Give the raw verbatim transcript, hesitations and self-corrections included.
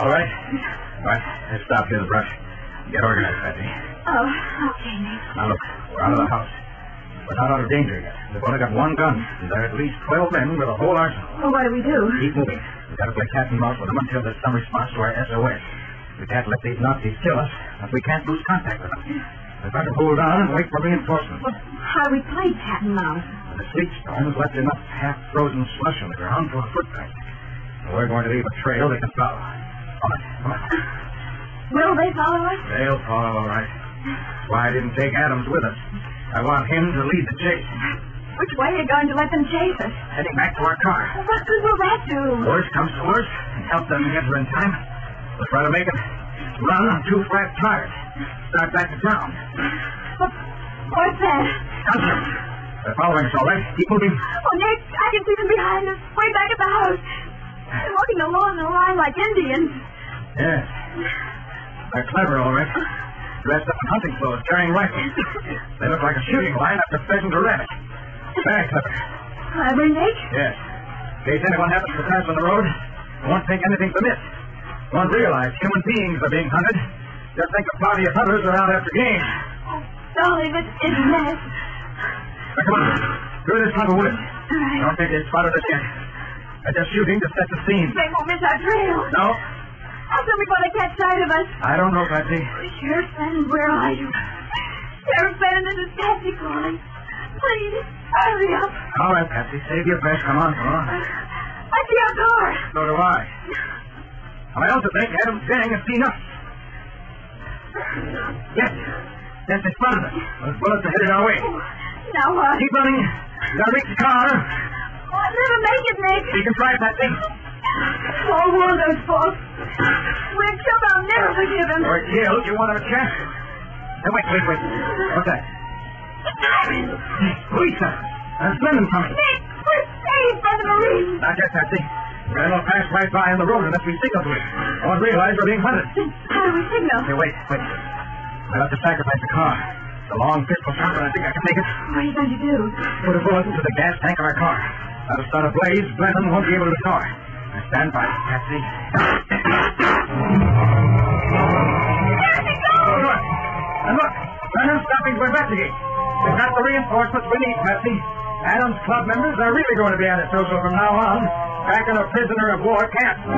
All right? All right, let's stop here in the brush. Get organized, Patsy. Oh, okay, Nick. Now, look, we're out of the house. We're not out of danger yet. We've only got one gun, and there are at least twelve men with a whole arsenal. Well, what do we do? Keep moving. We've got to play cat and mouse with them until there's some response to our S O S. We can't let these Nazis kill us, but we can't lose contact with them. We've got to hold on and wait for reinforcements. Well, how do we play cat and mouse? The sleet storm has left enough half-frozen slush on the ground for a footprint. So we're going to leave a trail they can follow. Come on, come on. Will they follow us? They'll follow, all right. That's why I didn't take Adams with us. I want him to lead the chase. Which way are you going to let them chase us? Heading back to our car. Well, what good will that do? Worst comes to worst, and help doesn't get her in time. We'll try to make it run on two flat tires. Start back to town. What, what's that? Gunsmen. They're following us, all right. Keep moving. Oh, Nick, I can see them behind us, way back at the house. They're walking along the line like Indians. Yes. They're clever, all right. Dressed up in hunting clothes, carrying rifles. They look like a shooting line after pheasant or rabbit. Very clever. Clever, Nick? Yes. In case anyone happens to pass on the road, they won't think anything's amiss. They won't realize human beings are being hunted. They'll think a party of hunters are out after game. Oh, golly, this is a mess. Now, come on. Through this clump of woods. All right. Don't think they've spotted us yet. They're just shooting to set the scene. They won't miss our trail. No, How's everybody going to catch sight of us? I don't know, Patsy. Sheriff Bannon, where are you? Sheriff Bannon, this is Patsy calling. Please, hurry up. All right, Patsy. Save your breath. Come on, come on. I see our car. So do I. I also think Adam's gang has seen us. Yes. Yes, they spotted us. Those bullets are headed our way. Now what? Keep running. We gotta reach the car. Oh, I'll never make it, Nick. You can try, Patsy. Oh, one of those folks. We're killed. I'll never forgive him. Or killed. You want to have a chance? Hey, wait, wait, wait. What's that? Police, sir. There's Lennon coming. Nick, we're saved by the Marines. Not yet, Patsy. Then we'll pass right by on the road unless we signal to it. I won't realize we're being hunted. How do we signal? Hey, wait, wait. I'll have to sacrifice the car. It's a long pistol shot, but I think I can make it. What are you going to do? Put a bullet into the gas tank of our car. That'll start a blaze. Blenheim won't be able to ignore. Now stand by, Patsy. There he goes! Oh, look. And look, Blenheim's stopping to investigate. We've got the reinforcements we need, Patsy. Adams Club members are really going to be at it social from now on. Back in a prisoner of war camp.